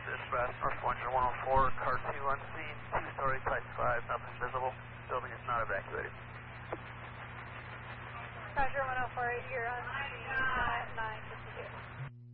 Dispatch, North Windsor 104, car 2 on scene, 2-story, type 5, nothing visible. Building is not evacuated. Roger 104, you're on scene at 9:52.